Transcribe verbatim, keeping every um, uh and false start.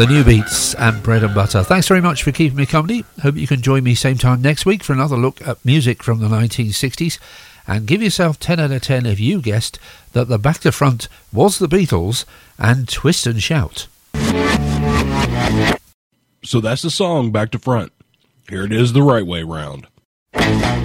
The New Beats and Bread and Butter. Thanks very much for keeping me company. Hope you can join me same time next week for another look at music from the nineteen sixties. And give yourself ten out of ten if you guessed that the back to front was the Beatles and Twist and Shout. So that's the song, Back to Front. Here it is the right way round.